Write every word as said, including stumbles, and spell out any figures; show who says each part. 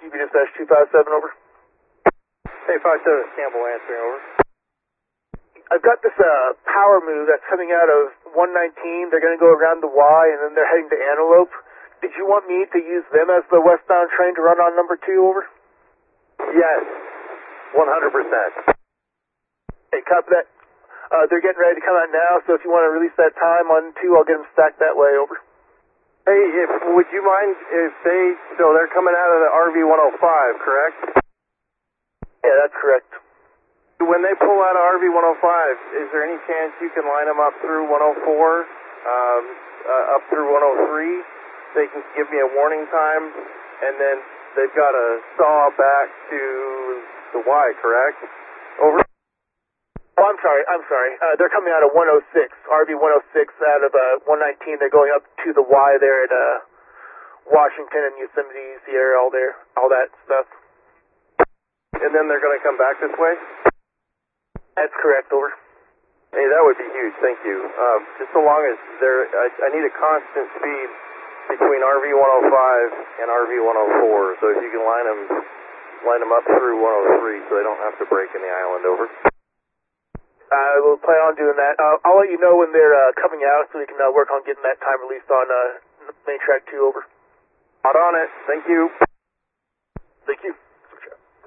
Speaker 1: G B Dispatch two five seven, over.
Speaker 2: Hey, five seven, Campbell answering, over.
Speaker 1: I've got this uh, power move that's coming out of one nineteen. They're going to go around the Y, and then they're heading to Antelope. Did you want me to use them as the westbound train to run on number two, over?
Speaker 2: Yes, one hundred percent.
Speaker 1: Hey, copy that. Uh, they're getting ready to come out now, so if you want to release that time on two, I'll get them stacked that way, over.
Speaker 2: Hey, if, would you mind if they, so they're coming out of the R V one oh five, correct?
Speaker 1: Yeah, that's correct.
Speaker 2: When they pull out of R V one oh five, is there any chance you can line them up through one oh four, um, uh, up through one oh three? They can give me a warning time, and then they've got to saw back to the Y, correct? Over.
Speaker 1: Oh, I'm sorry, I'm sorry. Uh, they're coming out of one oh six, R V one oh six out of uh, one nineteen. They're going up to the Y there at uh, Washington and Yosemite, Sierra, all there, all that stuff.
Speaker 2: And then they're going to come back this way?
Speaker 1: That's correct, over.
Speaker 2: Hey, that would be huge, thank you. Um, just so long as there, I, I need a constant speed between R V one oh five and R V one oh four, so if you can line them, line them up through one oh three so they don't have to break in the island, over.
Speaker 1: I will plan on doing that. Uh, I'll let you know when they're uh, coming out so we can uh, work on getting that time released on uh, main track two, over.
Speaker 2: Hot on it, thank you.
Speaker 1: Thank you.